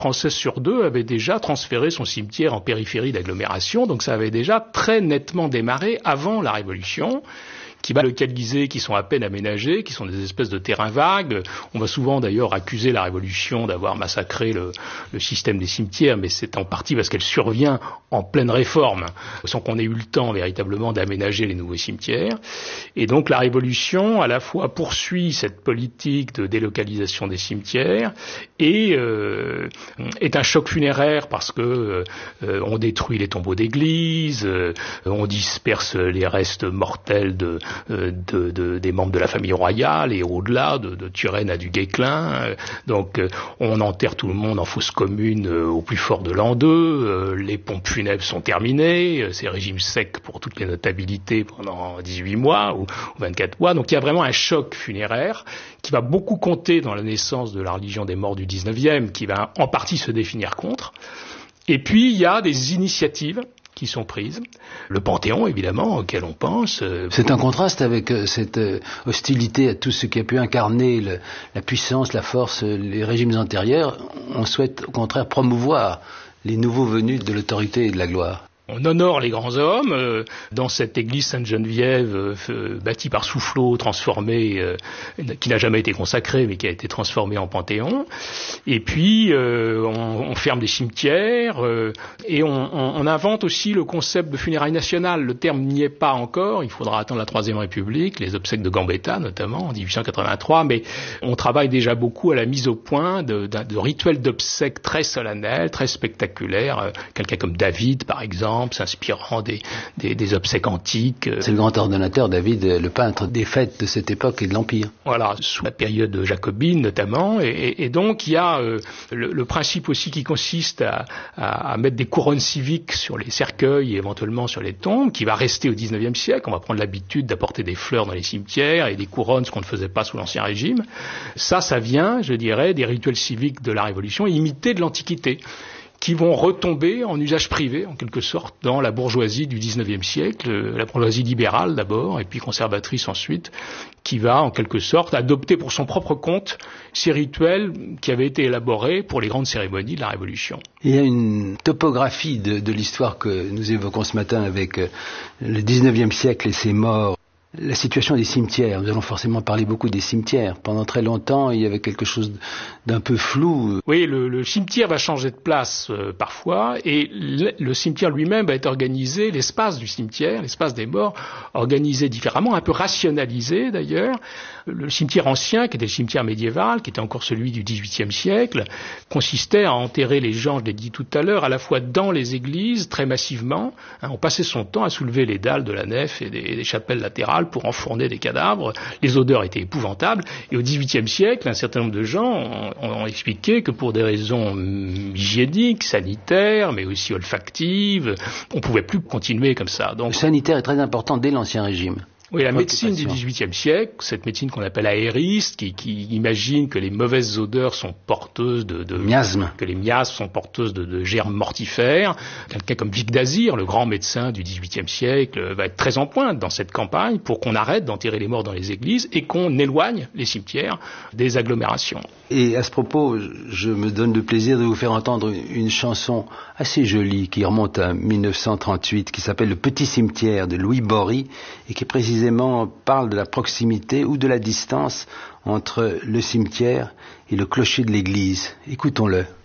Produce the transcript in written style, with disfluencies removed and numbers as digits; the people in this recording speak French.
Français sur 2 avait déjà transféré son cimetière en périphérie d'agglomération, donc ça avait déjà très nettement démarré avant la Révolution, qui va localiser, qui sont à peine aménagés, qui sont des espèces de terrains vagues. On va souvent d'ailleurs accuser la Révolution d'avoir massacré le système des cimetières, mais c'est en partie parce qu'elle survient en pleine réforme, sans qu'on ait eu le temps véritablement d'aménager les nouveaux cimetières. Et donc la Révolution, à la fois poursuit cette politique de délocalisation des cimetières et est un choc funéraire parce que on détruit les tombeaux d'église, on disperse les restes mortels des membres de la famille royale et au-delà, de Turenne à du Guesclin. Donc on enterre tout le monde en fosse commune au plus fort de l'an 2, les pompes funèbres sont terminées, c'est régime sec pour toutes les notabilités pendant 18 mois ou 24 mois. Donc il y a vraiment un choc funéraire qui va beaucoup compter dans la naissance de la religion des morts du 19e, qui va en partie se définir contre. Et puis il y a des initiatives qui sont prises. Le Panthéon, évidemment, auquel on pense. C'est un contraste avec cette hostilité à tout ce qui a pu incarner la puissance, la force, les régimes antérieurs. On souhaite au contraire promouvoir les nouveaux venus de l'autorité et de la gloire. On honore les grands hommes dans cette église Sainte-Geneviève bâtie par Soufflot, transformée, qui n'a jamais été consacrée mais qui a été transformée en Panthéon. Et puis on ferme des cimetières et on invente aussi le concept de funérailles nationales. Le terme n'y est pas encore, il faudra attendre la Troisième République, les obsèques de Gambetta notamment en 1883, mais on travaille déjà beaucoup à la mise au point de rituels d'obsèques très solennels, très spectaculaires. Quelqu'un comme David par exemple, s'inspirant des obsèques antiques. C'est le grand ordonnateur, David, le peintre des fêtes de cette époque et de l'Empire. Voilà, sous la période jacobine notamment. Et donc il y a le principe aussi qui consiste à mettre des couronnes civiques sur les cercueils et éventuellement sur les tombes, qui va rester au 19e siècle. On va prendre l'habitude d'apporter des fleurs dans les cimetières et des couronnes, ce qu'on ne faisait pas sous l'Ancien Régime. Ça vient, je dirais, des rituels civiques de la Révolution, imités de l'Antiquité, qui vont retomber en usage privé, en quelque sorte, dans la bourgeoisie du 19e siècle, la bourgeoisie libérale d'abord, et puis conservatrice ensuite, qui va, en quelque sorte, adopter pour son propre compte ces rituels qui avaient été élaborés pour les grandes cérémonies de la Révolution. Il y a une topographie de l'histoire que nous évoquons ce matin avec le 19e siècle et ses morts. La situation des cimetières, nous allons forcément parler beaucoup des cimetières. Pendant très longtemps, il y avait quelque chose d'un peu flou. Oui, le cimetière va changer de place parfois, et le cimetière lui-même va être organisé, l'espace du cimetière, l'espace des morts, organisé différemment, un peu rationalisé d'ailleurs. Le cimetière ancien, qui était le cimetière médiéval, qui était encore celui du XVIIIe siècle, consistait à enterrer les gens, je l'ai dit tout à l'heure, à la fois dans les églises, très massivement. On passait son temps à soulever les dalles de la nef et des chapelles latérales pour enfourner des cadavres. Les odeurs étaient épouvantables. Et au XVIIIe siècle, un certain nombre de gens ont expliqué que pour des raisons hygiéniques, sanitaires, mais aussi olfactives, on ne pouvait plus continuer comme ça. Donc, le sanitaire est très important dès l'Ancien Régime. Oui, la médecine du XVIIIe siècle, cette médecine qu'on appelle aériste, qui imagine que les mauvaises odeurs sont porteuses de miasmes, que les miasmes sont porteuses de germes mortifères. Quelqu'un comme Vicq d'Azyr, le grand médecin du XVIIIe siècle, va être très en pointe dans cette campagne pour qu'on arrête d'enterrer les morts dans les églises et qu'on éloigne les cimetières des agglomérations. Et à ce propos, je me donne le plaisir de vous faire entendre une chanson assez jolie qui remonte à 1938, qui s'appelle Le Petit Cimetière de Louis Bory et qui précisément parle de la proximité ou de la distance entre le cimetière et le clocher de l'église. Écoutons-le.